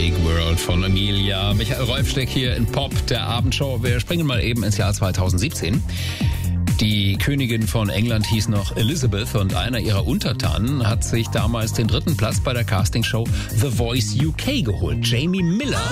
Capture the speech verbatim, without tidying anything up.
Big World von Emilia. Michael Rolfsteck hier in Pop, der Abendshow. Wir springen mal eben ins Jahr zweitausendsiebzehn. Die Königin von England hieß noch Elizabeth und einer ihrer Untertanen hat sich damals den dritten Platz bei der Castingshow The Voice U K geholt. Jamie Miller